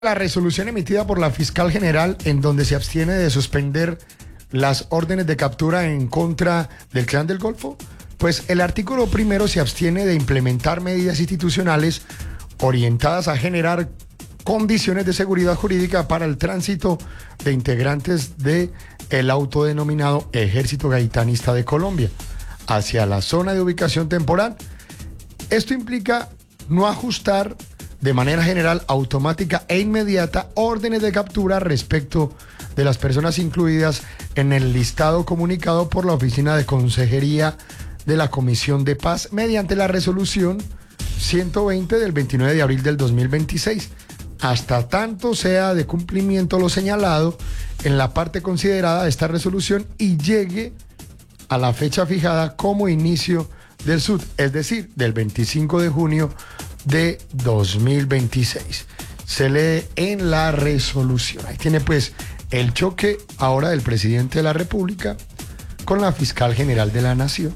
La resolución emitida por la fiscal general en donde se abstiene de suspender las órdenes de captura en contra del Clan del Golfo, pues el artículo primero se abstiene de implementar medidas institucionales orientadas a generar condiciones de seguridad jurídica para el tránsito de integrantes de el autodenominado Ejército Gaitanista de Colombia hacia la zona de ubicación temporal. Esto implica no ajustar de manera general, automática e inmediata órdenes de captura respecto de las personas incluidas en el listado comunicado por la Oficina de Consejería de la Comisión de Paz mediante la resolución 120 del 29 de abril del 2026, hasta tanto sea de cumplimiento lo señalado en la parte considerada de esta resolución y llegue a la fecha fijada como inicio del SUT, es decir, del 25 de junio de 2026. Se lee en la resolución. Ahí tiene pues el choque ahora del presidente de la República con la fiscal general de la Nación.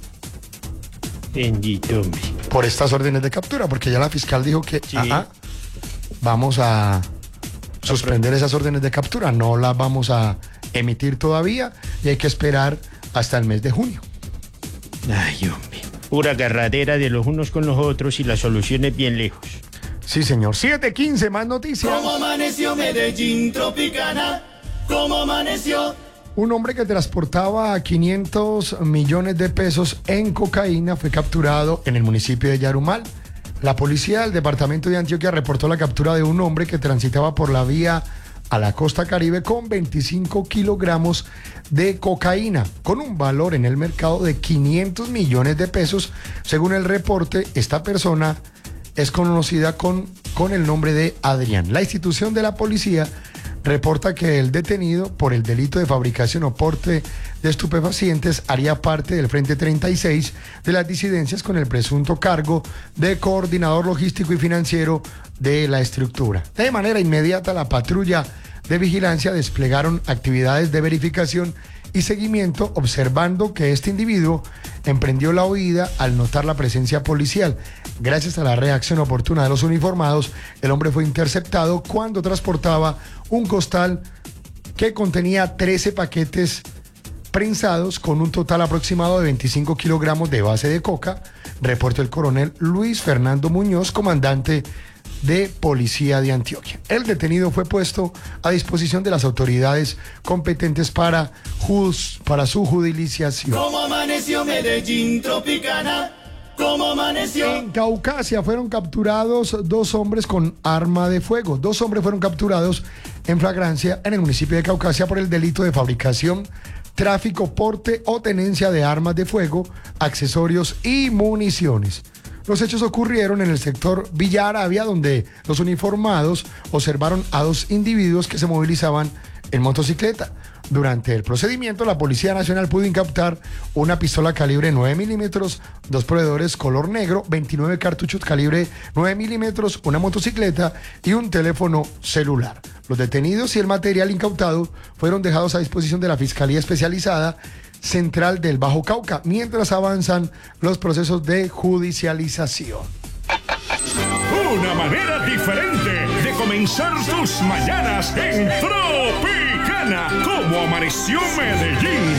Bendito, hombre. Por estas órdenes de captura, porque ya la fiscal dijo que Sí. Vamos a suspender esas órdenes de captura, no las vamos a emitir todavía y hay que esperar hasta el mes de junio. Ay, hombre. Pura agarradera de los unos con los otros y la solución es bien lejos. Sí, señor. 7:15, más noticias. ¿Cómo amaneció Medellín Tropicana? ¿Cómo amaneció? Un hombre que transportaba 500 millones de pesos en cocaína fue capturado en el municipio de Yarumal. La policía del departamento de Antioquia reportó la captura de un hombre que transitaba por la vía a la costa Caribe con 25 kilogramos de cocaína, con un valor en el mercado de 500 millones de pesos. Según el reporte, esta persona es conocida con el nombre de Adrián. La institución de la policía reporta que el detenido por el delito de fabricación o porte de estupefacientes haría parte del Frente 36 de las disidencias con el presunto cargo de coordinador logístico y financiero de la estructura. De manera inmediata, la patrulla de vigilancia desplegaron actividades de verificación y seguimiento, observando que este individuo emprendió la huida al notar la presencia policial. Gracias a la reacción oportuna de los uniformados, el hombre fue interceptado cuando transportaba un costal que contenía 13 paquetes prensados con un total aproximado de 25 kilogramos de base de coca, reportó el coronel Luis Fernando Muñoz, comandante de Policía de Antioquia. El detenido fue puesto a disposición de las autoridades competentes para su judicialización. ¿Cómo amaneció Medellín Tropicana? ¿Cómo amaneció? En Caucasia fueron capturados dos hombres con arma de fuego. Dos hombres fueron capturados en flagrancia en el municipio de Caucasia por el delito de fabricación, tráfico, porte o tenencia de armas de fuego, accesorios y municiones. Los hechos ocurrieron en el sector Villa Arabia, donde los uniformados observaron a dos individuos que se movilizaban en motocicleta. Durante el procedimiento, la Policía Nacional pudo incautar una pistola calibre 9 milímetros, dos proveedores color negro, 29 cartuchos calibre 9 milímetros, una motocicleta y un teléfono celular. Los detenidos y el material incautado fueron dejados a disposición de la Fiscalía Especializada Central del Bajo Cauca, mientras avanzan los procesos de judicialización. Una manera diferente de comenzar tus mañanas en Tropicana. ¿Cómo amaneció Medellín?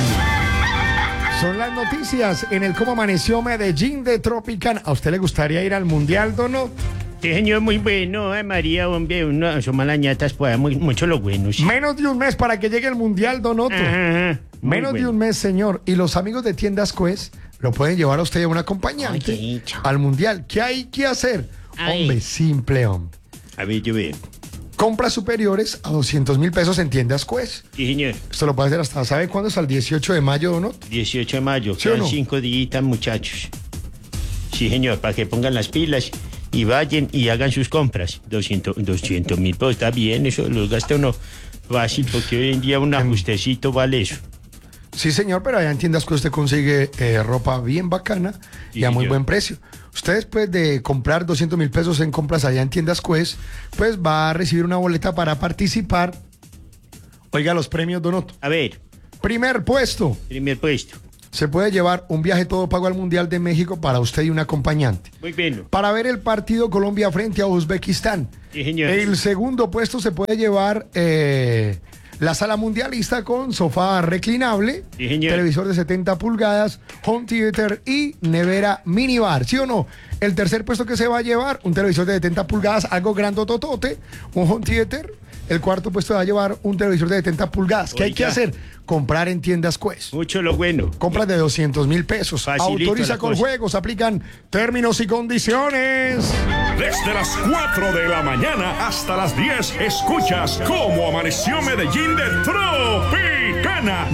Son las noticias en el Cómo Amaneció Medellín de Tropicana. ¿A usted le gustaría ir al Mundial, Dono? Sí, señor, muy bueno. Ay, María, hombre, uno asoma las ñatas, pues, mucho lo bueno. Sí. Menos de un mes para que llegue el Mundial, Donoto. Ajá, muy Menos de bueno. un mes, señor. Y los amigos de Tiendas Quest lo pueden llevar a usted a un acompañante Oye, al Mundial. ¿Qué hay que hacer? Ay. Hombre, simple, hombre. A ver, yo veo. Compras superiores a 200.000 pesos en Tiendas Quest. Sí, señor. Esto lo puede hacer hasta, ¿sabe cuándo? Hasta el 18 de mayo, Donoto. 18 de mayo. ¿Sí o Quedan no? 5 días, muchachos. Sí, señor, para que pongan las pilas y vayan y hagan sus compras. 200.000, pues está bien, eso los gasta uno fácil, porque hoy en día un ajustecito vale eso. Sí, señor, pero allá en Tiendas Quest usted consigue ropa bien bacana y Sí, a muy señor. buen precio. Usted después de comprar 200.000 pesos en compras allá en Tiendas Quest, pues va a recibir una boleta para participar. Oiga los premios, Donoto. A ver, Primer puesto, primer puesto. se puede llevar un viaje todo pago al Mundial de México para usted y un acompañante. Muy bien. Para ver el partido Colombia frente a Uzbekistán. Sí, señor. El segundo puesto se puede llevar la sala mundialista con sofá reclinable, Sí, señor. televisor de 70 pulgadas, home theater y nevera minibar. ¿Sí o no? El tercer puesto que se va a llevar, un televisor de 70 pulgadas, algo grandototote, un home theater. El cuarto puesto va a llevar un televisor de 70 pulgadas. ¿Qué hay que Oiga. hacer? Comprar en tiendas Quest. Mucho lo bueno. Compras de 200.000 pesos. Facilito Autoriza la con cosa. juegos. Aplican términos y condiciones. Desde las 4 de la mañana hasta las 10 escuchas cómo amaneció Medellín de Tropicana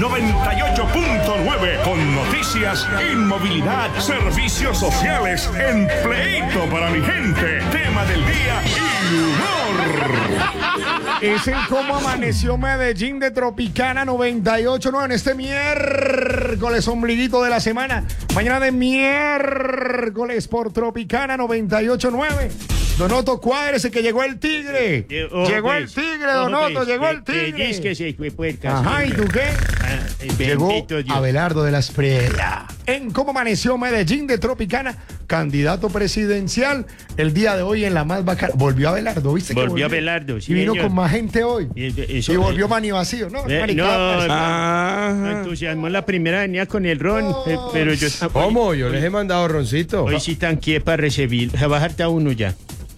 98.9 con noticias, inmovilidad, servicios sociales, empleito para mi gente, tema del día y humor. Es el cómo amaneció Medellín de Tropicana 98.9 en este miércoles, ombliguito de la semana. Mañana de miércoles por Tropicana 98.9. Donoto, cuádrese que llegó el tigre. Llegó el tigre, Donoto, llegó el tigre. Es que se fue puerca. Ajá, ¿y tú qué? Llegó Bendito Dios. Abelardo de la Espriella. En cómo amaneció Medellín de Tropicana, candidato presidencial el día de hoy en la más bacana. Volvió Abelardo, ¿viste? que Volvió Abelardo, sí, Y vino señor. con más gente hoy. Eso- Y volvió Mani vacío, ¿no? No, Maricada, me entusiasmó la primera venía con el ron, pero yo ¿Cómo? Yo les he mandado roncito. hoy sí tanqué para recibir. Se va a bajarte a uno ya.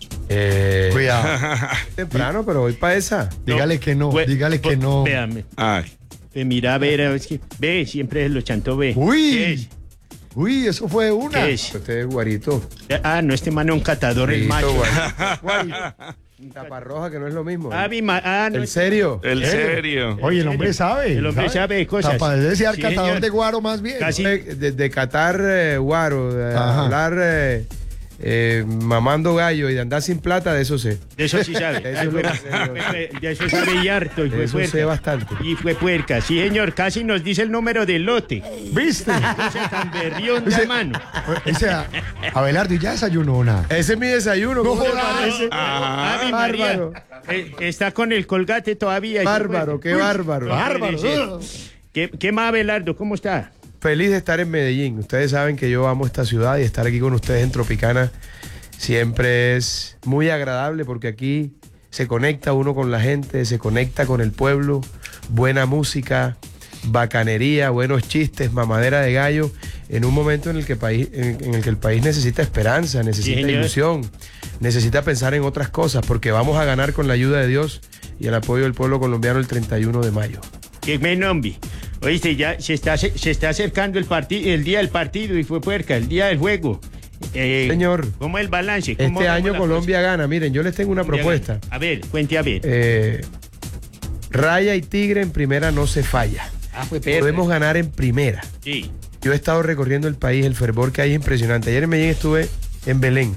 Cuidado. Temprano, pero voy para esa. Dígale que no, Pues, dígale que no. Véame. Ay. Mira, a ver, es que, ve, siempre lo chantó, ve. ¿Qué Uy, es? uy, eso fue una. ¿Qué es? Usted es guarito. Ah, no, este mano es un catador, el Guarito, macho. guarito. Taparroja, que no es lo mismo. No, ¿En serio? El serio. Oye, el hombre sabe. El hombre sabe de cosas. Capaz de ser Sí, catador señor. de guaro más bien. Casi. De catar guaro, de Ajá. hablar mamando gallo y de andar sin plata, de eso sé. De eso sí sabe. De eso lo sé, De eso sabe y harto. Y De fue eso sé puerca. bastante. Y fue puerca. Sí, señor, casi nos dice el número del lote. ¿Viste? Ese camberrión de mano. O sea, Abelardo, ¿y ya desayunó o nada? Ese es mi desayuno. No ¿cómo le jodas. parece? Ave María. Bárbaro. Está con el colgate todavía. Bárbaro, qué bárbaro. Bárbaro. ¿Qué más, Abelardo? ¿Cómo está? Feliz de estar en Medellín. Ustedes saben que yo amo esta ciudad y estar aquí con ustedes en Tropicana siempre es muy agradable porque aquí se conecta uno con la gente, se conecta con el pueblo, buena música, bacanería, buenos chistes, mamadera de gallo, en un momento en el que, en el que el país necesita esperanza, necesita señor. ilusión, necesita pensar en otras cosas porque vamos a ganar con la ayuda de Dios y el apoyo del pueblo colombiano el 31 de mayo. Qué menombi. Oíste, ya se está acercando el día del partido y fue puerca, el día del juego. Señor, ¿Cómo es el balance? ¿Cómo este vamos año la Colombia gana. Miren, yo les tengo una cosa? propuesta. A ver, cuente a ver. Raya y Tigre en primera no se falla. Fue perra. Podemos ganar en primera. Sí. Yo he estado recorriendo el país, el fervor que hay es impresionante. Ayer en Medellín estuve en Belén.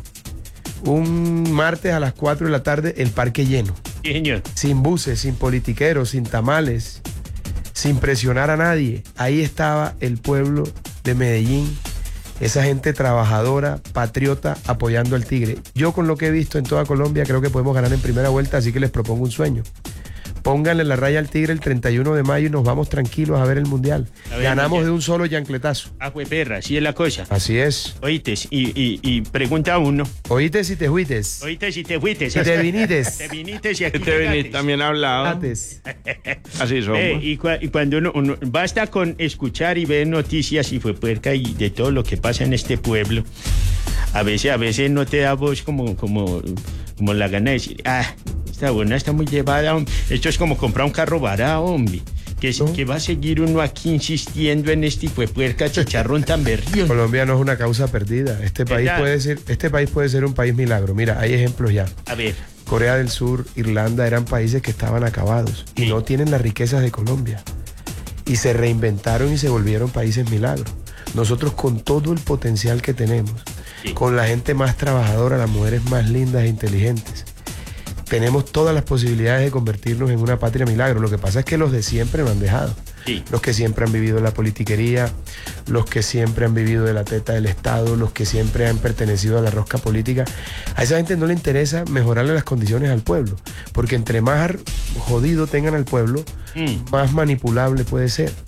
Un martes a las 4 de la tarde, el parque lleno. Sí, señor. Sin buses, sin politiqueros, sin tamales, sin presionar a nadie. Ahí estaba el pueblo de Medellín, esa gente trabajadora, patriota, apoyando al Tigre. Yo con lo que he visto en toda Colombia creo que podemos ganar en primera vuelta, así que les propongo un sueño. Pónganle la raya al Tigre el 31 de mayo y nos vamos tranquilos a ver el Mundial. A ver, Ganamos Mundial. de un solo yancletazo. Fue perra, así es la cosa. Así es. Oíste, y pregunta a uno. Oíste si te juites. Oíste si te fuiste. Si te vinites. Te vinites y aquí Este venís llegaste. también ha hablado. Antes. Así somos. Y cuando uno basta con escuchar y ver noticias y fue puerca y de todo lo que pasa en este pueblo, a veces no te da voz como la gana de decir, esta buena está muy llevada, hombre. Esto es como comprar un carro barato, hombre. Que va a seguir uno aquí insistiendo en este fue puerca chicharrón tan berrión. Colombia no es una causa perdida. Este país puede ser un país milagro. Mira, hay ejemplos ya. A ver, Corea del Sur, Irlanda eran países que estaban acabados y Sí. no tienen las riquezas de Colombia. Y se reinventaron y se volvieron países milagros. Nosotros con todo el potencial que tenemos, Sí. con la gente más trabajadora, las mujeres más lindas e inteligentes, tenemos todas las posibilidades de convertirnos en una patria milagro. Lo que pasa es que los de siempre no han dejado. sí. Los que siempre han vivido la politiquería, los que siempre han vivido de la teta del Estado, los que siempre han pertenecido a la rosca política. A esa gente no le interesa mejorarle las condiciones al pueblo, porque entre más jodido tengan al pueblo, más manipulable puede ser.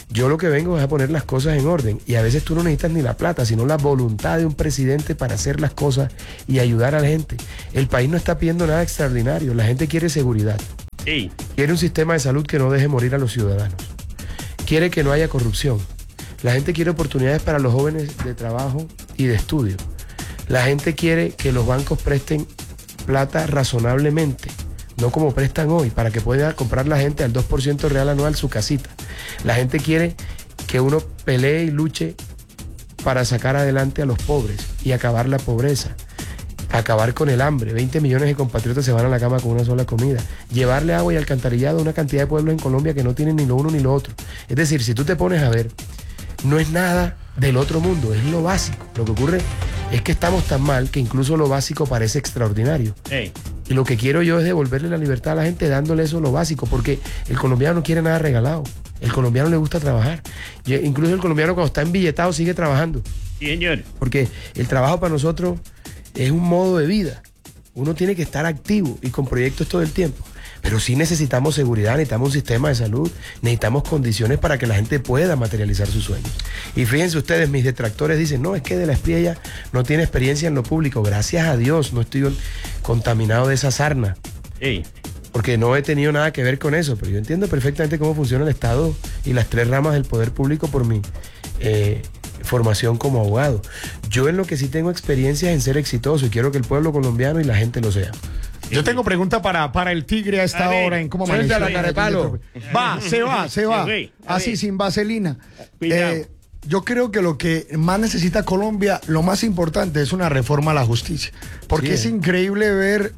Yo lo que vengo es a poner las cosas en orden y a veces tú no necesitas ni la plata, sino la voluntad de un presidente para hacer las cosas y ayudar a la gente. El país no está pidiendo nada extraordinario, la gente quiere seguridad. Sí. Quiere un sistema de salud que no deje morir a los ciudadanos. Quiere que no haya corrupción. La gente quiere oportunidades para los jóvenes de trabajo y de estudio. La gente quiere que los bancos presten plata razonablemente, no como prestan hoy, para que pueda comprar la gente al 2% real anual su casita. La gente quiere que uno pelee y luche para sacar adelante a los pobres y acabar la pobreza, acabar con el hambre. 20 millones de compatriotas se van a la cama con una sola comida. Llevarle agua y alcantarillado a una cantidad de pueblos en Colombia que no tienen ni lo uno ni lo otro. Es decir, si tú te pones a ver, no es nada del otro mundo, es lo básico. Lo que ocurre es que estamos tan mal que incluso lo básico parece extraordinario. Hey. Y lo que quiero yo es devolverle la libertad a la gente dándole eso lo básico, porque el colombiano no quiere nada regalado. El colombiano le gusta trabajar. Incluso el colombiano cuando está embilletado sigue trabajando. Sí, señor. Porque el trabajo para nosotros es un modo de vida. Uno tiene que estar activo y con proyectos todo el tiempo. Pero sí necesitamos seguridad, necesitamos un sistema de salud, necesitamos condiciones para que la gente pueda materializar sus sueños. Y fíjense ustedes, mis detractores dicen, no, es que De la Espriella no tiene experiencia en lo público. Gracias a Dios no estoy contaminado de esa sarna. Hey. Porque no he tenido nada que ver con eso, pero yo entiendo perfectamente cómo funciona el Estado y las tres ramas del poder público por mi formación como abogado. Yo en lo que sí tengo experiencia es en ser exitoso y quiero que el pueblo colombiano y la gente lo sea. Yo tengo pregunta para el Tigre a esta A ver, hora en cómo suelta amaneció. la carepalo. Se va. Sí, Así, sin vaselina. Cuidado. Yo creo que lo que más necesita Colombia, lo más importante es una reforma a la justicia. Porque Sí. es increíble ver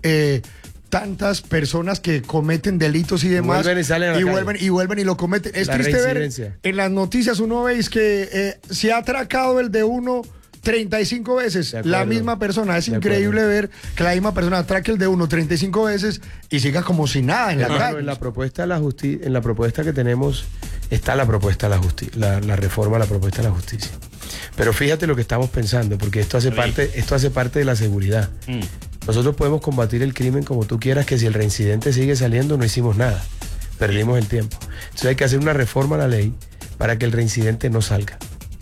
tantas personas que cometen delitos y demás. Vuelven y salen a la calle. vuelven y lo cometen. Es La triste ver reincidencia. en las noticias, uno veis que se ha atracado el de uno 35 veces, De acuerdo. la misma persona. Es De increíble ver que la misma persona atraque el de uno 35 veces y siga como si nada en la Hermano, calle. en la propuesta de la justicia, en la propuesta que tenemos está la propuesta de la justicia, la reforma a la propuesta de la justicia. Pero fíjate lo que estamos pensando, porque esto hace parte de la seguridad. Nosotros podemos combatir el crimen como tú quieras, que si el reincidente sigue saliendo no hicimos nada, perdimos el tiempo. Entonces hay que hacer una reforma a la ley para que el reincidente no salga.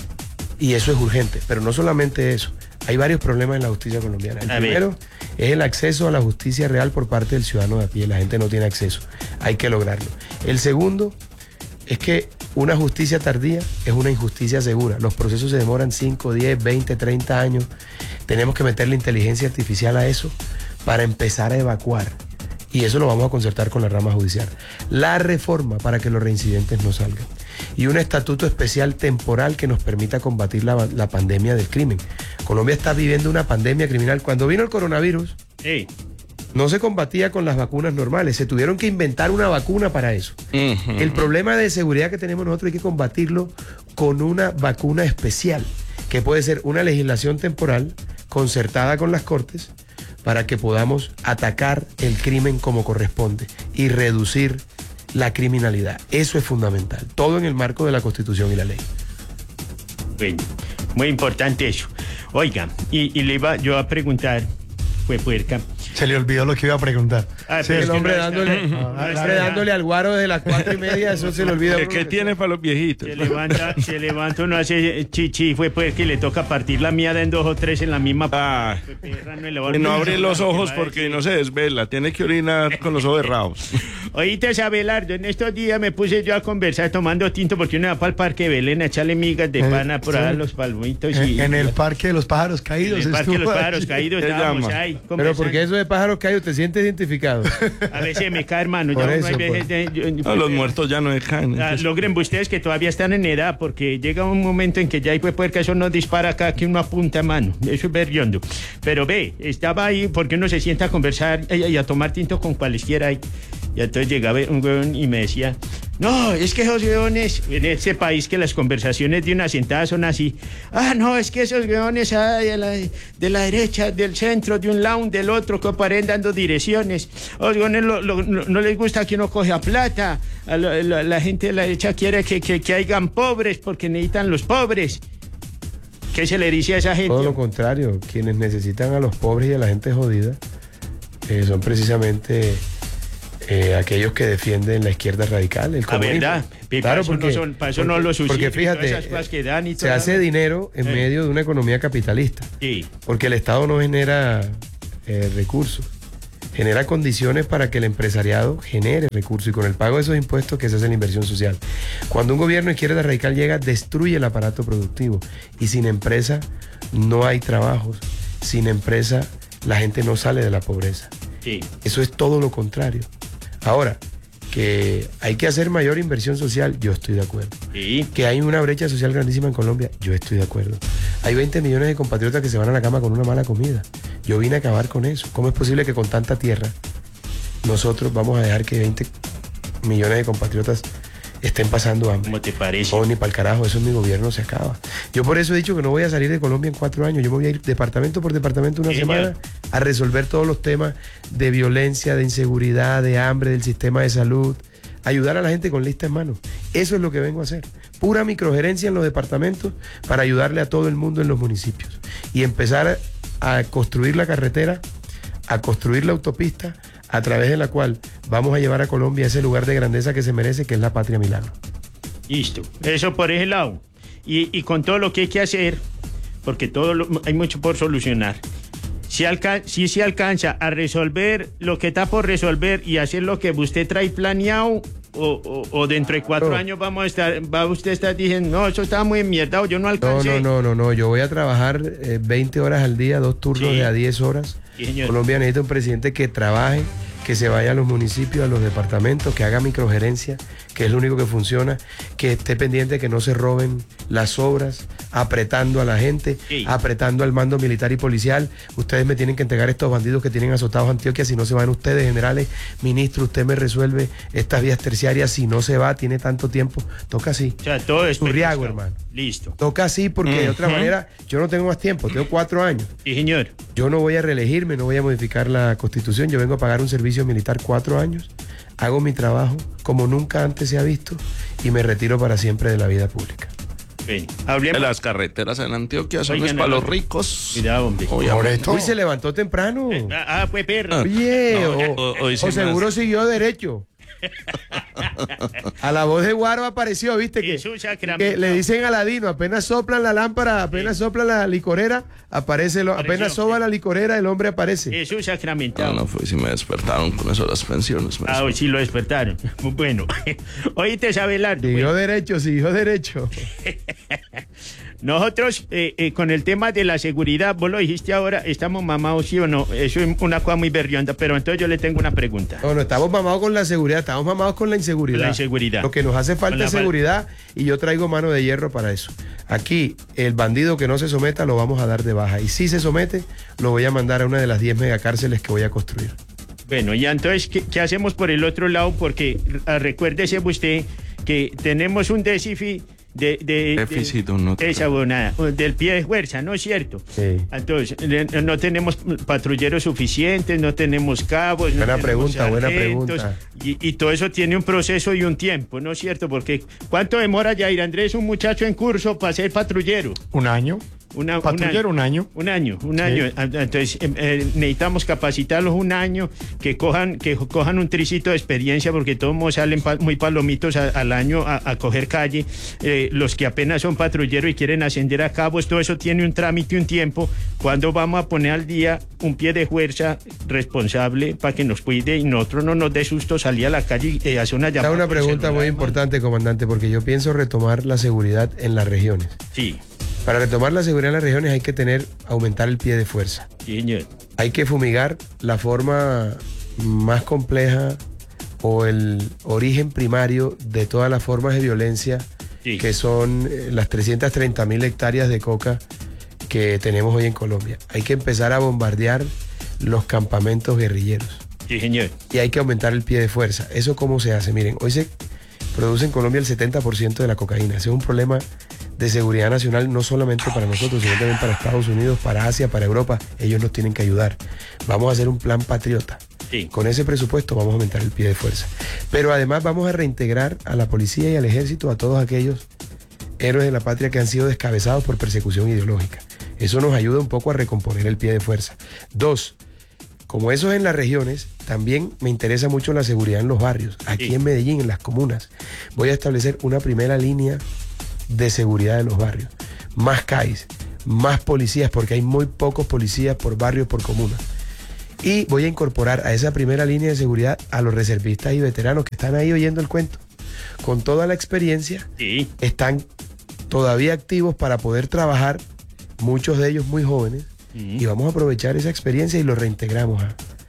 Y eso es urgente, pero no solamente eso. Hay varios problemas en la justicia colombiana. El primero es el acceso a la justicia real por parte del ciudadano de a pie. La gente no tiene acceso. Hay que lograrlo. El segundo es que una justicia tardía es una injusticia segura. Los procesos se demoran 5, 10, 20, 30 años. Tenemos que meterle inteligencia artificial a eso para empezar a evacuar. Y eso lo vamos a concertar con la rama judicial. La reforma para que los reincidentes no salgan. Y un estatuto especial temporal que nos permita combatir la pandemia del crimen. Colombia está viviendo una pandemia criminal. Cuando vino el coronavirus, Hey. no se combatía con las vacunas normales. Se tuvieron que inventar una vacuna para eso. El problema de seguridad que tenemos nosotros hay que combatirlo con una vacuna especial, que puede ser una legislación temporal concertada con las cortes para que podamos atacar el crimen como corresponde y reducir la criminalidad. Eso es fundamental. Todo en el marco de la Constitución y la ley. Bueno, muy importante eso. Oiga, y le iba yo a preguntar, fue puerca. Se le olvidó lo que iba a preguntar. Ah, Sí, pero es El que hombre no está- dándole, no el está- hombre dándole al guaro desde las 4:30, eso se le olvida. a uno. ¿Qué tiene para los viejitos? Se levanta, uno hace chichi, fue pues que le toca partir la mierda en 2 o 3 en la misma. Ah, Perra, no le y volví no a abre hablar, los ¿qué ojos va a porque decir? no se desvela, tiene que orinar con los ojos cerrados. Oíste, Abelardo, en estos días me puse yo a conversar tomando tinto porque uno va para el parque Belén a echarle migas de pana por ahí a los palmitos. Y, En el Parque de los Pájaros Caídos. en el parque de los estuvo pájaros allí. caídos ¿Qué estábamos llama? ahí Pero conversando. porque eso de pájaros caídos te sientes identificado. A veces me cae, hermano. Por Ya uno eso, hay veces No, los muertos ya no dejan. logren ustedes que todavía están en edad, porque llega un momento en que ya hay pues que eso no dispara acá, que uno apunta mano. Eso es berriondo. Pero ve, estaba ahí porque uno se sienta a conversar y a tomar tinto con cualesquiera ahí. Y entonces llegaba un huevón y me decía, no, es que esos huevones, en ese país que las conversaciones de una sentada son así. Ah, no, es que esos huevones de la derecha, del centro, de un lado, del otro, que aparecen dando direcciones. Los huevones no les gusta que uno coja plata. La gente de la derecha quiere que hayan pobres porque necesitan los pobres. ¿Qué se le dice a esa gente? Todo lo contrario, quienes necesitan a los pobres y a la gente jodida son precisamente aquellos que defienden la izquierda radical, el comunismo. verdad. Claro, para eso no lo porque subsidian, fíjate, todas esas cosas que dan y se toda hace la- dinero en medio de una economía capitalista, Sí. porque el Estado no genera recursos, genera condiciones para que el empresariado genere recursos y con el pago de esos impuestos que se hace la inversión social. Cuando un gobierno de izquierda radical llega, destruye el aparato productivo y sin empresa no hay trabajos, sin empresa la gente no sale de la pobreza. Sí. Eso es todo lo contrario. Ahora, que hay que hacer mayor inversión social, yo estoy de acuerdo. Sí. Que hay una brecha social grandísima en Colombia, yo estoy de acuerdo. Hay 20 millones de compatriotas que se van a la cama con una mala comida. Yo vine a acabar con eso. ¿Cómo es posible que con tanta tierra nosotros vamos a dejar que 20 millones de compatriotas estén pasando hambre? ¿Cómo te parece? No, ni para el carajo, eso en mi gobierno se acaba. Yo por eso he dicho que no voy a salir de Colombia en 4 años. Yo me voy a ir departamento por departamento una Sí, semana señor. a resolver todos los temas de violencia, de inseguridad, de hambre, del sistema de salud. Ayudar a la gente con lista en mano. Eso es lo que vengo a hacer. Pura microgerencia en los departamentos para ayudarle a todo el mundo en los municipios. Y empezar a construir la carretera, a construir la autopista, a través de la cual vamos a llevar a Colombia a ese lugar de grandeza que se merece, que es la patria milagro. Listo. Eso por ese lado. Y con todo lo que hay que hacer, porque hay mucho por solucionar. Si se alcanza a resolver lo que está por resolver y hacer lo que usted trae planeado, o dentro de 4 Claro. años va usted a estar diciendo, no, eso está muy enmierdado, yo no alcancé. No. Yo voy a trabajar 20 horas al día, 2 turnos Sí. de a 10 horas. Sí, señor. Colombia necesita un presidente que trabaje, que se vaya a los municipios, a los departamentos, que haga microgerencia, que es lo único que funciona, que esté pendiente de que no se roben las obras, apretando a la gente, Sí. apretando al mando militar y policial. Ustedes me tienen que entregar estos bandidos que tienen azotados Antioquia, si no se van ustedes, generales, ministro, usted me resuelve estas vías terciarias, si no se va, tiene tanto tiempo, toca así. O sea, todo es Turriago, perfecto. hermano. Listo. Toca así porque de otra manera yo no tengo más tiempo, tengo 4 años. Sí, señor. Yo no voy a reelegirme, no voy a modificar la constitución, yo vengo a pagar un servicio militar 4 años, hago mi trabajo como nunca antes se ha visto y me retiro para siempre de la vida pública. Ven, hablemos. Las carreteras en Antioquia son Oigan, para los hermano. ricos. Mira, hombre. Obviamente. Moreto. Uy, se levantó temprano. Pues perro. Oye, hoy sí o seguro más. siguió derecho. A la voz de Guaro apareció, viste que, Jesús sacramentado. que le dicen a Aladino, apenas soplan la lámpara, apenas soplan la licorera, aparece, apenas Apareció. soba la licorera, el hombre aparece. Jesús sacramentado. No, fue si me despertaron con eso de las pensiones. Ah, hoy sí lo despertaron. Muy bueno. Oíste, Abelardo. Siguió derecho, siguió derecho. Nosotros, con el tema de la seguridad, vos lo dijiste ahora, estamos mamados, ¿sí o no? Eso es una cosa muy berrionda, pero entonces yo le tengo una pregunta. No, estamos mamados con la seguridad, estamos mamados con la inseguridad. Con la inseguridad. Lo que nos hace Con falta la es seguridad y yo traigo mano de hierro para eso. Aquí, el bandido que no se someta lo vamos a dar de baja. Y si se somete, lo voy a mandar a una de las 10 megacárceles que voy a construir. Bueno, y entonces, ¿qué hacemos por el otro lado? Porque recuérdese usted que tenemos un déficit Déficit, no te- esa bonada, del pie de fuerza, ¿no es cierto? Sí. Entonces, no tenemos patrulleros suficientes, no tenemos cabos. Buena no tenemos pregunta, buena sargentos, pregunta. Y todo eso tiene un proceso y un tiempo, ¿no es cierto? Porque ¿cuánto demora Yair Andrés, un muchacho en curso, para ser patrullero? ¿Un año? Patrullero, un año. Un año. Entonces, necesitamos capacitarlos un año, que cojan un tricito de experiencia, porque todos modos salen muy palomitos al año a coger calle. Los que apenas son patrulleros y quieren ascender a cabos, todo eso tiene un trámite y un tiempo. ¿Cuándo vamos a poner al día un pie de fuerza responsable para que nos cuide y nosotros no nos dé susto salir a la calle y hacer una llamada? Esta es una por pregunta celular, muy hermano? importante, comandante, porque yo pienso retomar la seguridad en las regiones. Sí, Para retomar la seguridad en las regiones hay que aumentar el pie de fuerza. sí, señor. Hay que fumigar la forma más compleja o el origen primario de todas las formas de violencia, Sí. que son las 330.000 hectáreas de coca que tenemos hoy en Colombia. Hay que empezar a bombardear los campamentos guerrilleros Sí, señor. y hay que aumentar el pie de fuerza. ¿Eso cómo se hace? Miren, hoy se produce en Colombia el 70% de la cocaína. Ese es un problema de seguridad nacional no solamente para nosotros, sino también para Estados Unidos, para Asia, para Europa. Ellos nos tienen que ayudar. Vamos a hacer un plan patriota. Sí. Con ese presupuesto vamos a aumentar el pie de fuerza. Pero además vamos a reintegrar a la policía y al ejército, a todos aquellos héroes de la patria que han sido descabezados por persecución ideológica. Eso nos ayuda un poco a recomponer el pie de fuerza. 2, Como eso es en las regiones, también me interesa mucho la seguridad en los barrios. Aquí en Medellín, en las comunas, voy a establecer una primera línea de seguridad de los barrios. Más CAIs, más policías, porque hay muy pocos policías por barrio, por comuna. Y voy a incorporar a esa primera línea de seguridad a los reservistas y veteranos que están ahí oyendo el cuento. Con toda la experiencia, están todavía activos para poder trabajar, muchos de ellos muy jóvenes, y vamos a aprovechar esa experiencia y los reintegramos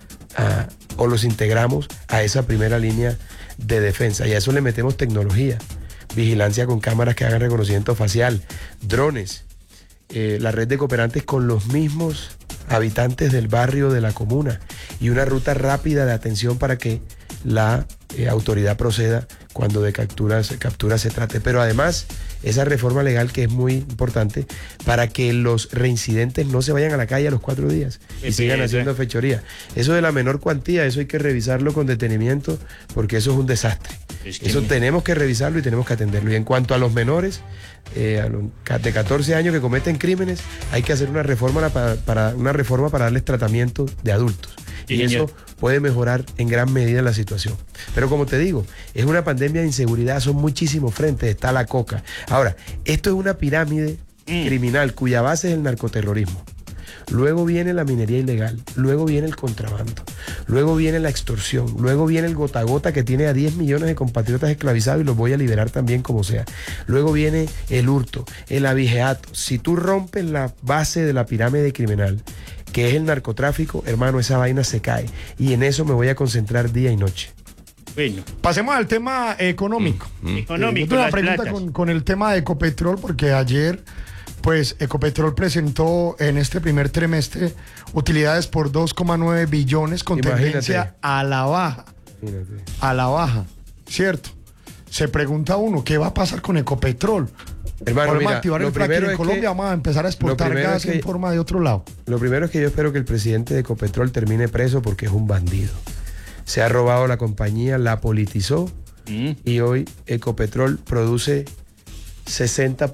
o los integramos a esa primera línea de defensa. Y a eso le metemos tecnología, vigilancia con cámaras que hagan reconocimiento facial, drones, la red de cooperantes con los mismos habitantes del barrio, de la comuna, y una ruta rápida de atención para que la autoridad proceda cuando de captura se trate. Pero además, esa reforma legal que es muy importante para que los reincidentes no se vayan a la calle a los 4 días y sigan haciendo fechoría. Eso de la menor cuantía, eso hay que revisarlo con detenimiento porque eso es un desastre. Eso tenemos que revisarlo y tenemos que atenderlo. Y en cuanto a los menores de 14 años que cometen crímenes, hay que hacer una reforma para darles tratamiento de adultos. Y eso puede mejorar en gran medida la situación. Pero como te digo, es una pandemia de inseguridad, son muchísimos frentes, está la coca. Ahora, esto es una pirámide criminal cuya base es el narcoterrorismo. Luego viene la minería ilegal, luego viene el contrabando, luego viene la extorsión, luego viene el gota a gota que tiene a 10 millones de compatriotas esclavizados y los voy a liberar también como sea. Luego viene el hurto, el abigeato. Si tú rompes la base de la pirámide criminal, que es el narcotráfico, hermano, esa vaina se cae. Y en eso me voy a concentrar día y noche. Bueno, pasemos al tema económico. Económico. Yo tengo una pregunta con el tema de Ecopetrol, porque ayer, pues, Ecopetrol presentó en este primer trimestre utilidades por 2,9 billones con tendencia a la baja. A la baja, ¿cierto? Se pregunta uno, ¿qué va a pasar con Ecopetrol? Hermano, mira, activar el fracking en Colombia, vamos a empezar a exportar gas en forma de otro lado. Lo primero es que yo espero que el presidente de Ecopetrol termine preso porque es un bandido. Se ha robado la compañía, la politizó y hoy Ecopetrol produce 60%,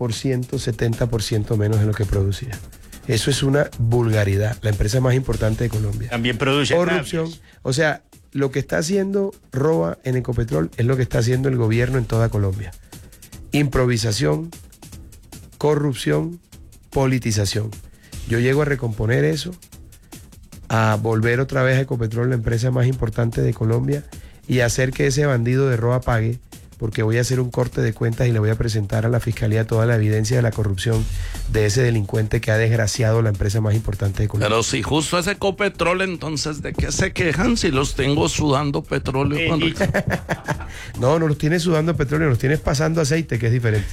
70% menos de lo que producía. Eso es una vulgaridad. La empresa más importante de Colombia. También produce corrupción. Cambios. O sea, lo que está haciendo Roa en Ecopetrol es lo que está haciendo el gobierno en toda Colombia. Improvisación, corrupción, politización. Yo llego a recomponer eso, a volver otra vez a Ecopetrol, la empresa más importante de Colombia, y hacer que ese bandido de Roa pague, porque voy a hacer un corte de cuentas y le voy a presentar a la Fiscalía toda la evidencia de la corrupción de ese delincuente que ha desgraciado la empresa más importante de Colombia. Pero si justo es Ecopetrol, entonces ¿de qué se quejan si los tengo sudando petróleo? No los tienes sudando petróleo, los tienes pasando aceite, que es diferente.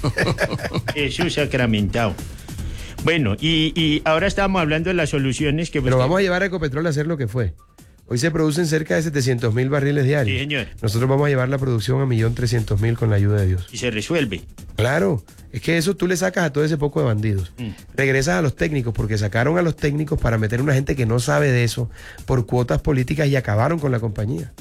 Eso es sacramentado. Bueno, y ahora estamos hablando de las soluciones que... Pero vamos a llevar a Ecopetrol a hacer lo que fue. Hoy se producen cerca de 700.000 barriles diarios. Sí, señor. Nosotros vamos a llevar la producción a 1.300.000 con la ayuda de Dios. Y se resuelve. Claro, es que eso tú le sacas a todo ese poco de bandidos. Regresas a los técnicos, porque sacaron a los técnicos para meter una gente que no sabe de eso por cuotas políticas y acabaron con la compañía.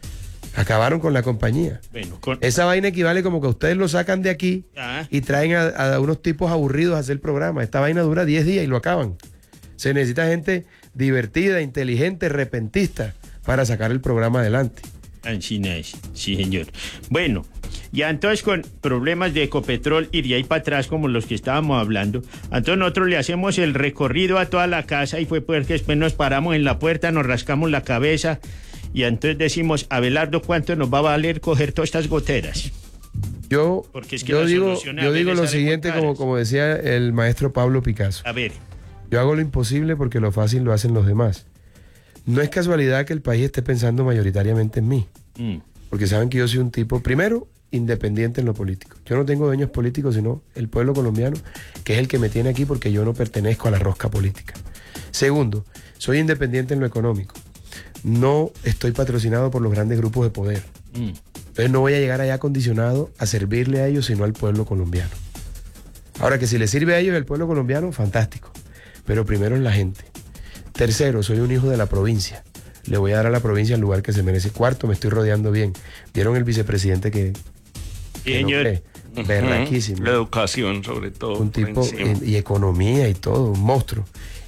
Bueno, esa vaina equivale como que ustedes lo sacan de aquí y traen a unos tipos aburridos a hacer el programa. Esta vaina dura 10 días y lo acaban. Se necesita gente divertida, inteligente, repentista para sacar el programa adelante. Sí, señor. Bueno, ya entonces con problemas de Ecopetrol y de ahí para atrás como los que estábamos hablando, entonces nosotros le hacemos el recorrido a toda la casa y fue porque después nos paramos en la puerta, nos rascamos la cabeza y entonces decimos, Abelardo, ¿cuánto nos va a valer coger todas estas goteras? Yo digo lo siguiente, como decía el maestro Pablo Picasso. A ver. Yo hago lo imposible porque lo fácil lo hacen los demás. No es casualidad que el país esté pensando mayoritariamente en mí. Porque saben que yo soy un tipo, primero, independiente en lo político. Yo no tengo dueños políticos, sino el pueblo colombiano, que es el que me tiene aquí porque yo no pertenezco a la rosca política. Segundo, soy independiente en lo económico. No estoy patrocinado por los grandes grupos de poder. Entonces no voy a llegar allá condicionado a servirle a ellos, sino al pueblo colombiano. Ahora, que si le sirve a ellos el pueblo colombiano, fantástico. Pero primero es la gente. Tercero, soy un hijo de la provincia. Le voy a dar a la provincia el lugar que se merece. Cuarto, me estoy rodeando bien. ¿Vieron el vicepresidente que señor? Berraquísimo. La educación, sobre todo. Un tipo, y economía y todo, un monstruo.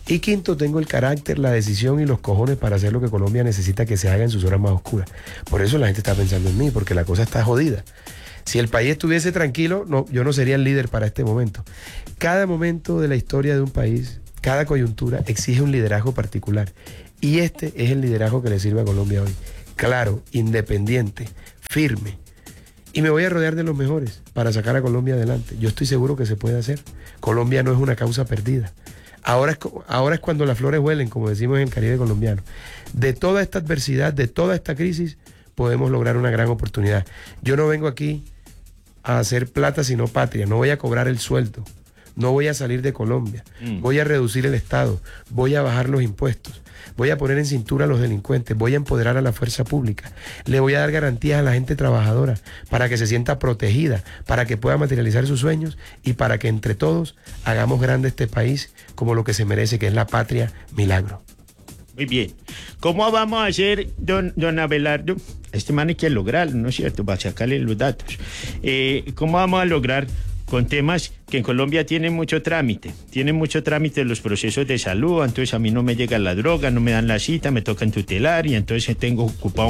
Y quinto, tengo el carácter, la decisión y los cojones para hacer lo que Colombia necesita que se haga en sus horas más oscuras. Por eso la gente está pensando en mí, porque la cosa está jodida. Si el país estuviese tranquilo, no, yo no sería el líder para este momento. Cada momento de la historia de un país, cada coyuntura exige un liderazgo particular. Y este es el liderazgo que le sirve a Colombia hoy. Claro, independiente, firme. Y me voy a rodear de los mejores para sacar a Colombia adelante. Yo estoy seguro que se puede hacer. Colombia no es una causa perdida. Ahora es cuando las flores huelen, como decimos en el Caribe colombiano. De toda esta adversidad, de toda esta crisis, podemos lograr una gran oportunidad. Yo no vengo aquí a hacer plata sino patria. No voy a cobrar el sueldo. No voy a salir de Colombia. Voy a reducir el Estado. Voy a bajar los impuestos. Voy a poner en cintura a los delincuentes, voy a empoderar a la fuerza pública, le voy a dar garantías a la gente trabajadora para que se sienta protegida, para que pueda materializar sus sueños y para que entre todos hagamos grande este país como lo que se merece, que es la patria milagro. Muy bien. ¿Cómo vamos a hacer, don Abelardo? Este man hay que lograrlo, ¿no es cierto? Para sacarle los datos. ¿Cómo vamos a lograr con temas que en Colombia tienen mucho trámite los procesos de salud? Entonces a mí no me llega la droga, no me dan la cita, me tocan tutelar y entonces tengo ocupado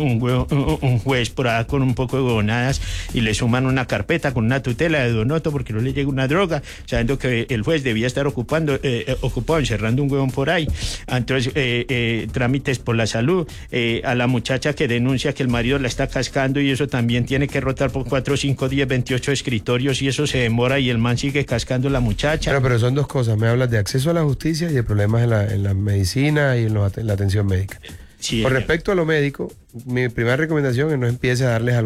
un juez por ahí con un poco de huevonadas y le suman una carpeta con una tutela de Donoto porque no le llega una droga, sabiendo que el juez debía estar ocupado encerrando un huevón por ahí. Entonces trámites por la salud, a la muchacha que denuncia que el marido la está cascando y eso también tiene que rotar por 4, 5, 10, 28 escritorios y eso se demora y el man sigue cascando a la muchacha. Pero son dos cosas, me hablas de acceso a la justicia y de problemas en la medicina y en la atención médica. Sí, con respecto a lo médico, mi primera recomendación es no le empieces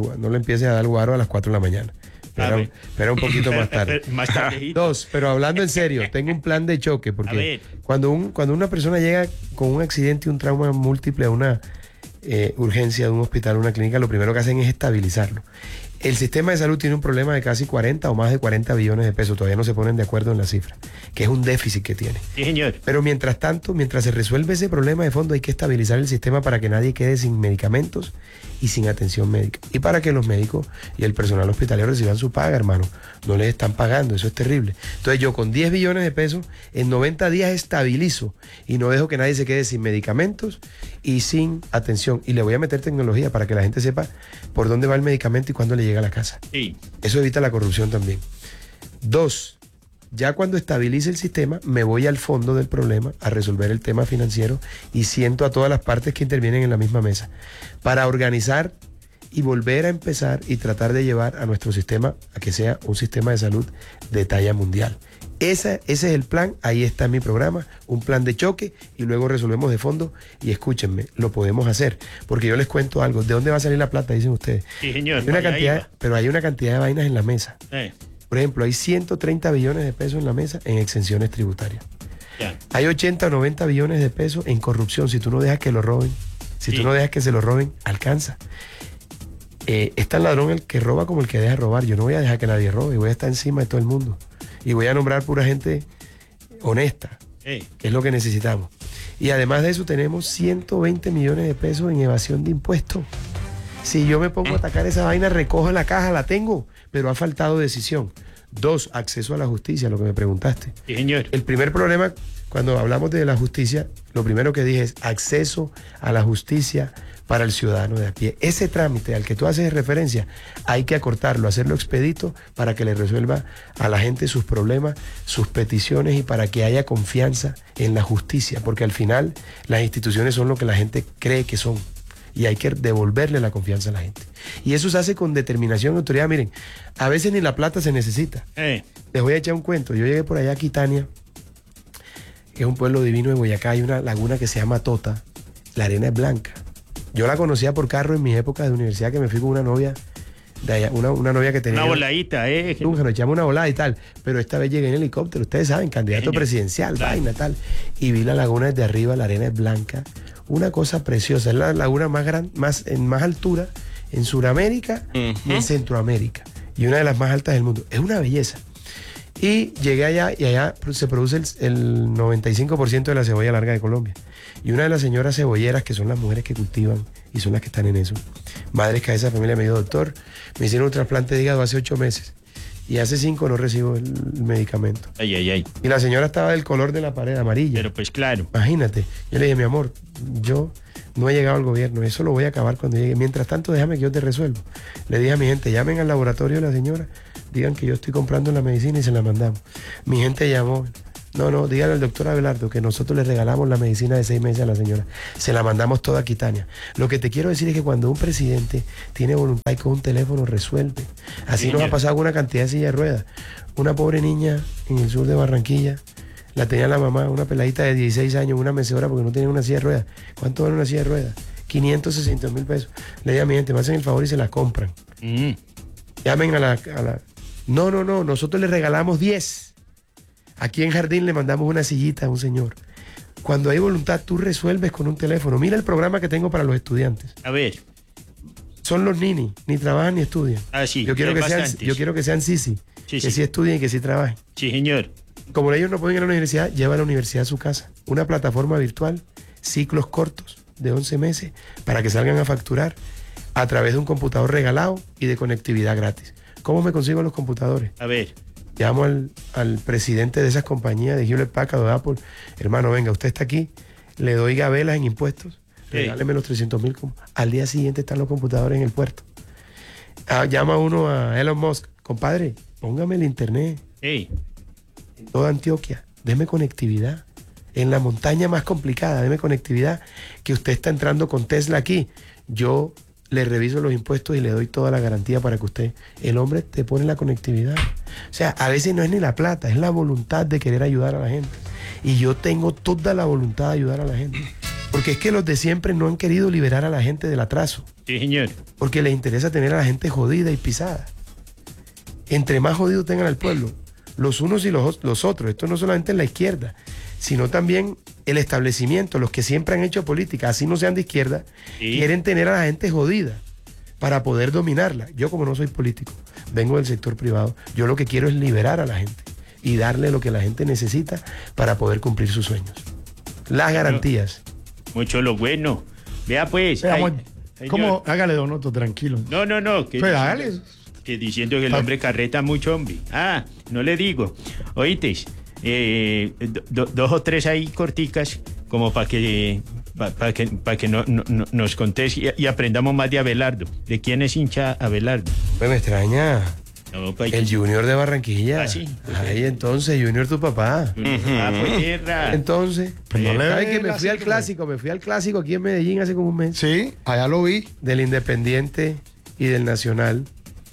a dar guaro a las 4 de la mañana. Espera un poquito más tarde. Más tardecito. 2, pero hablando en serio, tengo un plan de choque, porque cuando una persona llega con un accidente y un trauma múltiple a una urgencia de un hospital o una clínica, lo primero que hacen es estabilizarlo. El sistema de salud tiene un problema de casi 40 o más de 40 billones de pesos. Todavía no se ponen de acuerdo en la cifra, que es un déficit que tiene. Sí, señor. Pero mientras tanto, mientras se resuelve ese problema de fondo, hay que estabilizar el sistema para que nadie quede sin medicamentos y sin atención médica. Y para que los médicos y el personal hospitalario reciban su paga, hermano. No les están pagando, eso es terrible. Entonces yo con 10 billones de pesos, en 90 días estabilizo y no dejo que nadie se quede sin medicamentos y sin atención. Y le voy a meter tecnología para que la gente sepa por dónde va el medicamento y cuándo le llega a la casa. Sí. Eso evita la corrupción también. 2, ya cuando estabilice el sistema, me voy al fondo del problema a resolver el tema financiero y siento a todas las partes que intervienen en la misma mesa para organizar y volver a empezar y tratar de llevar a nuestro sistema a que sea un sistema de salud de talla mundial. Ese es el plan, ahí está en mi programa, un plan de choque y luego resolvemos de fondo y escúchenme, lo podemos hacer, porque yo les cuento algo, ¿de dónde va a salir la plata? Dicen ustedes. Sí, señor. Pero hay una cantidad de vainas en la mesa. Por ejemplo, hay 130 billones de pesos en la mesa en exenciones tributarias. Ya. Hay 80 o 90 billones de pesos en corrupción, si tú no dejas que lo roben, tú no dejas que se lo roben, alcanza. Es tan ladrón el que roba como el que deja robar. Yo no voy a dejar que nadie robe, voy a estar encima de todo el mundo. Y voy a nombrar pura gente honesta, que es lo que necesitamos. Y además de eso tenemos 120 millones de pesos en evasión de impuestos. Si yo me pongo a atacar esa vaina, recojo la caja, la tengo, pero ha faltado decisión. 2, acceso a la justicia, lo que me preguntaste. Sí, señor. El primer problema, cuando hablamos de la justicia, lo primero que dije es acceso a la justicia para el ciudadano de a pie. Ese trámite al que tú haces referencia, hay que acortarlo, hacerlo expedito para que le resuelva a la gente sus problemas, sus peticiones y para que haya confianza en la justicia, porque al final las instituciones son lo que la gente cree que son y hay que devolverle la confianza a la gente. Y eso se hace con determinación y autoridad. Miren, a veces ni la plata se necesita. Les voy a echar un cuento. Yo llegué por allá a Quitania, que es un pueblo divino de Boyacá, hay una laguna que se llama Tota, la arena es blanca. Yo la conocía por carro en mi época de universidad, que me fui con una novia de allá, una novia que tenía. Una voladita, Nunca nos echamos una volada y tal, pero esta vez llegué en helicóptero, ustedes saben, candidato presidencial, vaina, tal, y vi la laguna desde arriba, la arena es blanca, una cosa preciosa, es la laguna más grande, en más altura en Sudamérica y en Centroamérica, y una de las más altas del mundo, es una belleza. Y llegué allá y allá se produce el 95% de la cebolla larga de Colombia. Y una de las señoras cebolleras, que son las mujeres que cultivan y son las que están en eso, madres cabeza de familia, me dijo, doctor, me hicieron un trasplante de hígado hace 8 meses. y hace 5 no recibo el medicamento. Ay, ay, ay. Y la señora estaba del color de la pared amarilla. Pero pues claro. Imagínate. Yo le dije, mi amor, yo no he llegado al gobierno, eso lo voy a acabar cuando llegue. Mientras tanto, déjame que yo te resuelvo. Le dije a mi gente, llamen al laboratorio de la señora, digan que yo estoy comprando la medicina y se la mandamos. Mi gente llamó. No, dígale al doctor Abelardo que nosotros le regalamos la medicina de 6 meses a la señora. Se la mandamos toda a Quitania. Lo que te quiero decir es que cuando un presidente tiene voluntad y con un teléfono resuelve. Así Sí, nos ha señor. pasado con una cantidad de sillas de ruedas. Una pobre niña en el sur de Barranquilla, la tenía la mamá, una peladita de 16 años, una mecedora porque no tenía una silla de ruedas. ¿Cuánto vale una silla de ruedas? 560.000 pesos. Le dije a mi gente, me hacen el favor y se la compran. Llamen a la... No, nosotros le regalamos 10. Aquí en Jardín le mandamos una sillita a un señor. Cuando hay voluntad, tú resuelves con un teléfono. Mira el programa que tengo para los estudiantes. A ver. Son los nini, ni trabajan ni estudian. Ah, sí, Yo quiero hay que sean, bastantes. yo quiero que sean sisi, Sí, que sí. sí estudien y que sí trabajen. Sí, señor. Como ellos no pueden ir a la universidad, lleva a la universidad a su casa. Una plataforma virtual, ciclos cortos de 11 meses, para que salgan a facturar a través de un computador regalado y de conectividad gratis. ¿Cómo me consigo los computadores? A ver. Llamo al presidente de esas compañías, de Hewlett Packard o de Apple. Hermano, venga, usted está aquí, le doy gabelas en impuestos, regáleme los 300.000. Al día siguiente están los computadores en el puerto. Llama uno a Elon Musk, compadre, póngame el internet Hey. en toda Antioquia, deme conectividad. En la montaña más complicada, deme conectividad, que usted está entrando con Tesla aquí. Yo le reviso los impuestos y le doy toda la garantía para que usted, el hombre te pone la conectividad. O sea, a veces no es ni la plata, es la voluntad de querer ayudar a la gente. Y yo tengo toda la voluntad de ayudar a la gente. Porque es que los de siempre no han querido liberar a la gente del atraso. Sí, señor. Porque les interesa tener a la gente jodida y pisada. Entre más jodido tengan al pueblo, los unos y los otros, esto no solamente en la izquierda, sino también el establecimiento, los que siempre han hecho política, así no sean de izquierda, Sí. quieren tener a la gente jodida para poder dominarla. Yo, como no soy político, vengo del sector privado, yo lo que quiero es liberar a la gente y darle lo que la gente necesita para poder cumplir sus sueños. Las garantías. Mucho lo bueno. Vea pues. Vea, ay, amor, señor. ¿cómo? Hágale, Don Otto, tranquilo. No. Que Pues hágale. Que diciendo que el hombre carreta mucho, hombre. Ah, no le digo. Oíste, 2 o 3 ahí corticas, como para que nos contés y aprendamos más de Abelardo. ¿De quién es hincha Abelardo? Pues me extraña. No, pa' El Junior de Barranquilla. Ah, sí. Ay, entonces, Junior tu papá. Ah, pues tierra. Entonces, Pues no le ¿sabes ve que me la fui al serie, clásico? Me fui al clásico aquí en Medellín hace como un mes. Sí, allá lo vi. Del Independiente y del Nacional.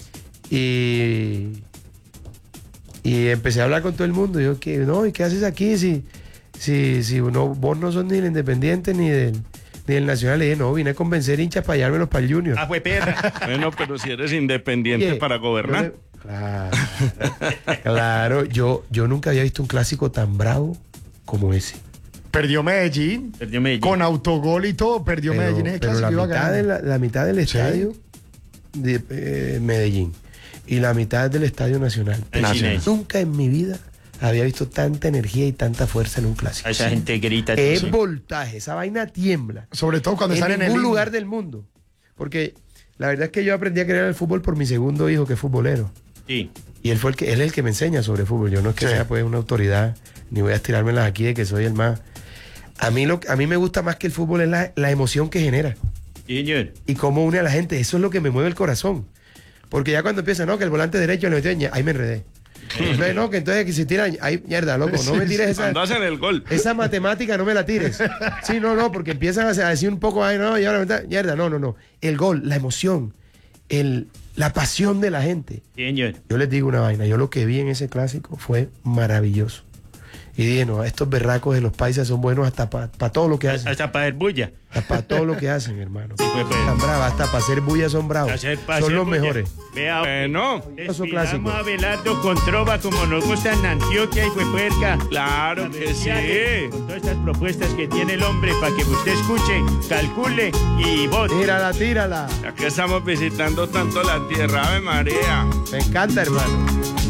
Y empecé a hablar con todo el mundo. Yo, ¿qué? No, ¿y qué haces aquí? Si vos no sos ni del Independiente ni del Nacional. Le dije, no, vine a convencer hinchas para llevármelos para el Junior. Ah, pues perra. Bueno, pero si eres independiente Oye, para gobernar. Claro, yo nunca había visto un clásico tan bravo como ese. Perdió Medellín. Perdió Medellín. Con autogol y todo, perdió Medellín. Ese Pero clásico iba ganando. la mitad del estadio de Medellín y la mitad del Estadio Nacional. Así es. Nunca en mi vida había visto tanta energía y tanta fuerza en un clásico. Esa gente grita. Es Sí. voltaje, esa vaina tiembla. Sobre todo cuando En están en el ningún himno. lugar del mundo. Porque la verdad es que yo aprendí a querer el fútbol por mi segundo hijo, que es futbolero. Sí. Y él es el que me enseña sobre fútbol. Yo no es que Sí. sea pues una autoridad, ni voy a estirármelas aquí de que soy el más. A mí me gusta más que el fútbol es la emoción que genera Sí, señor. y cómo une a la gente. Eso es lo que me mueve el corazón. Porque ya cuando empieza, no, que el volante derecho le metió, ahí me enredé. Entonces, no, que entonces que si tiran, ahí, mierda, loco, no me tires Cuando hacen el gol. esa matemática, no me la tires. Sí, no, porque empiezan a decir un poco, ay, no, y ahora, mierda, no. El gol, la emoción, la pasión de la gente. Sí, señor. Yo les digo una vaina, yo lo que vi en ese clásico fue maravilloso. Y dije, no, estos berracos de los paisas son buenos hasta para todo lo que hacen. Hasta para el bulla. Hasta para todo lo que hacen, hermano. pues, Están bravas, hasta para hacer bulla son bravos. Son los mejores. Vea, Bueno, Oso clásico. Vamos a Abelardo con trova como nos gusta en Antioquia y fue puerca. claro que sí. Con todas estas propuestas que tiene el hombre para que usted escuche, calcule y vote. Tírala. Ya que estamos visitando tanto la tierra, Ave María. Me encanta, hermano.